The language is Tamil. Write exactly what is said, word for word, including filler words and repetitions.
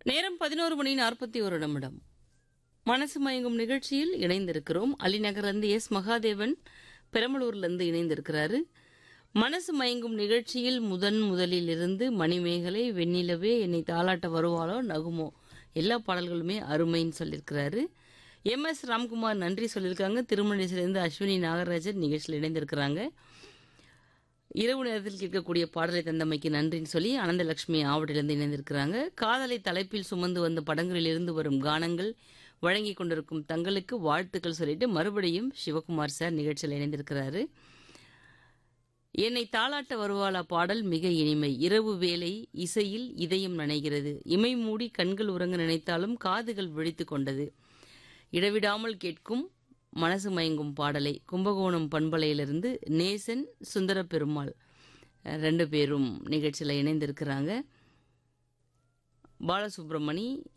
நேரம் பதினோரு மணி நாற்பத்தி ஒரு நிமிடம். மனசு மயங்கும் நிகழ்ச்சியில் இணைந்திருக்கிறோம். அலிநகர்லேருந்து எஸ் மகாதேவன் பெரம்பலூர்லேருந்து இணைந்திருக்கிறாரு. மனசு மயங்கும் நிகழ்ச்சியில் முதன் முதலில் இருந்து மணிமேகலை, வெண்ணிலவே, என்னை தாலாட்ட வருவாளோ, நகுமோ எல்லா பாடல்களுமே அருமைன்னு சொல்லியிருக்கிறாரு. எம் எஸ் ராம்குமார் நன்றி சொல்லியிருக்காங்க. திருமணேசிலிருந்து அஸ்வினி நாகராஜன் நிகழ்ச்சியில் இணைந்திருக்கிறாங்க. இரவு நேரத்தில் கேட்கக்கூடிய பாடலை தந்தமைக்கு நன்றின்னு சொல்லி அனந்தலட்சுமி ஆவடிலிருந்து இணைந்திருக்கிறாங்க. காதலை தலைப்பில் சுமந்து வந்த படங்களில் இருந்து வரும் கானங்கள் வழங்கி கொண்டிருக்கும் தங்களுக்கு வாழ்த்துக்கள் சொல்லிட்டு மறுபடியும் சிவகுமார் சார் நிகழ்ச்சியில் இணைந்திருக்கிறாரு. என்னை தாளாட்ட வருவாளா பாடல் மிக இனிமை. இரவு வேளை இசையில் இதயம் நனைகிறது. இமை மூடி கண்கள் உறங்க நினைத்தாலும் காதுகள் விழித்து கொண்டது. இடவிடாமல் கேட்கும் மனசு மயங்கும் பாடலை கும்பகோணம் பண்பலையிலிருந்து நேசன், சுந்தர பெருமாள் ரெண்டு பேரும் நிகழ்ச்சியில் இணைந்திருக்கிறாங்க. பாலசுப்ரமணி